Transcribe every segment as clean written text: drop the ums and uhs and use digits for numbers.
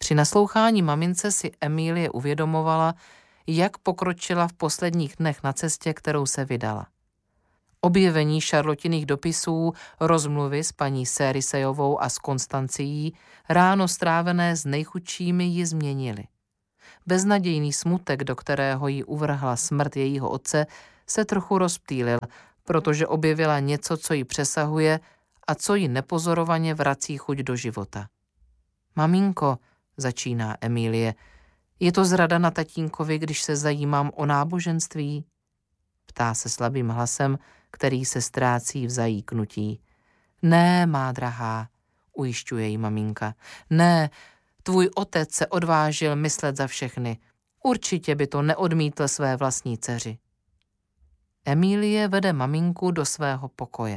Při naslouchání mamince si Emilie uvědomovala, jak pokročila v posledních dnech na cestě, kterou se vydala. Objevení Charlottiných dopisů, rozmluvy s paní Cérisejovou a s Konstancií, ráno strávené s nejchudšími ji změnily. Beznadějný smutek, do kterého ji uvrhla smrt jejího otce, se trochu rozptýlil, protože objevila něco, co ji přesahuje a co ji nepozorovaně vrací chuť do života. Maminko, začíná Emilie, je to zrada na tatínkovi, když se zajímám o náboženství? Ptá se slabým hlasem, který se ztrácí v zajíknutí. Ne, má drahá, ujišťuje jí maminka. Ne, tvůj otec se odvážil myslet za všechny. Určitě by to neodmítl své vlastní dceři. Emilie vede maminku do svého pokoje.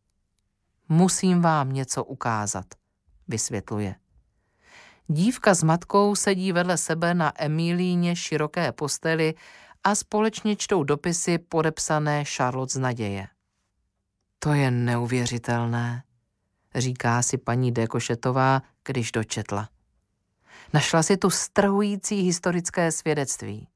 Musím vám něco ukázat, vysvětluje. Dívka s matkou sedí vedle sebe na Emilíně široké posteli a společně čtou dopisy podepsané Charlotte z naděje. To je neuvěřitelné, říká si paní de Cochetová, když dočetla. Našla si tu strhující historické svědectví.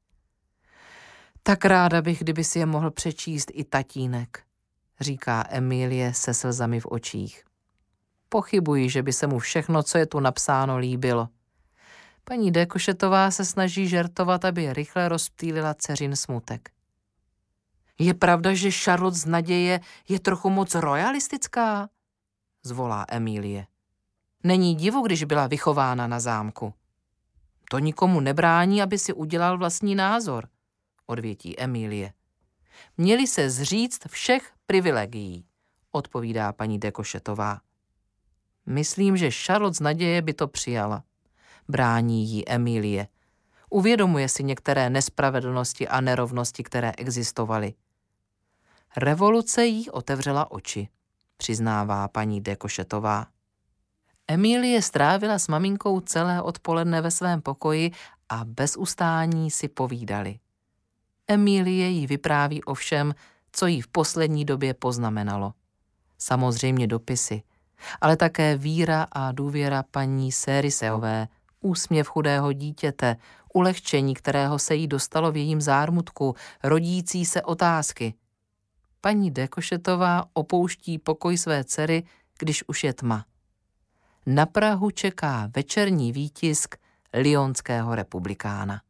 Tak ráda bych, kdyby si je mohl přečíst i tatínek, říká Emilie se slzami v očích. Pochybuji, že by se mu všechno, co je tu napsáno, líbilo. Paní de Cochetová se snaží žertovat, aby rychle rozptýlila dceřin smutek. Je pravda, že Charlotte z naděje je trochu moc royalistická? Zvolá Emilie. Není divu, když byla vychována na zámku. To nikomu nebrání, aby si udělal vlastní názor, odvětí Emilie. Měli se zříct všech privilegií, odpovídá paní de Cochetová. Myslím, že Charlotte z naděje by to přijala, brání jí Emilie. Uvědomuje si některé nespravedlnosti a nerovnosti, které existovaly. Revoluce jí otevřela oči, přiznává paní de Cochetová. Emilie strávila s maminkou celé odpoledne ve svém pokoji a bez ustání si povídali. Emilie jí vypráví o všem, co jí v poslední době poznamenalo. Samozřejmě dopisy, ale také víra a důvěra paní Cérisejové, úsměv chudého dítěte, ulehčení, kterého se jí dostalo v jejím zármutku, rodící se otázky. Paní de Cochetová opouští pokoj své dcery, když už je tma. Na prahu čeká večerní výtisk Lyonského republikána.